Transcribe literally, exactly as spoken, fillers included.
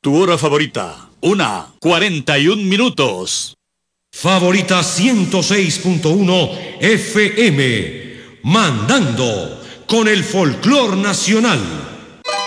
Tu hora favorita, una cuarenta y un minutos. Favorita ciento seis punto uno F M, mandando con el folclor nacional.